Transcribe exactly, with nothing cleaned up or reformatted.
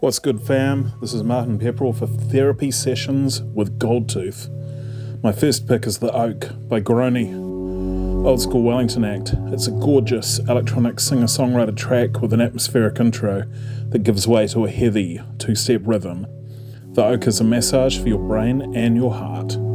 What's good, fam? This is Martin Pepperell for Therapy Sessions with Goldtooth. My first pick is The Oak by Gronie, Old School Wellington Act. It's a gorgeous electronic singer-songwriter track with an atmospheric intro that gives way to a heavy two-step rhythm. The Oak is a massage for your brain and your heart.